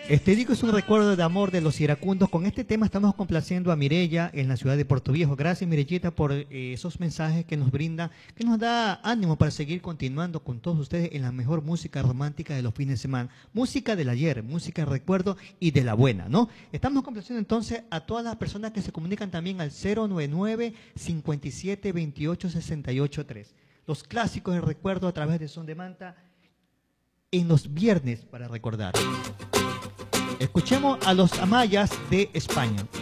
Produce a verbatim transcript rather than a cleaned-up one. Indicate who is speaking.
Speaker 1: Este disco es un recuerdo de amor de los iracundos. Con este tema estamos complaciendo a Mireya en la ciudad de Puerto Viejo. Gracias, Mireyita, por eh, esos mensajes que nos brinda, que nos da ánimo para seguir continuando con todos ustedes en la mejor música romántica de los fines de semana. Música del ayer, música de recuerdo y de la buena, ¿no? Estamos complaciendo entonces a todas las personas que se comunican también al cero nueve nueve, cinco siete, dos ocho, seis ocho tres. Los clásicos de recuerdo a través de Son de Manta en los viernes para recordar. Escuchemos a los Amayas de España.